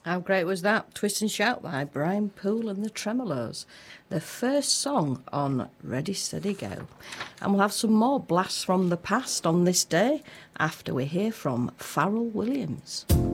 How great was that? Twist and Shout by Brian Poole and the Tremolos. The first song on Ready, Steady, Go. And we'll have some more blasts from the past on this day after we hear from Pharrell Williams.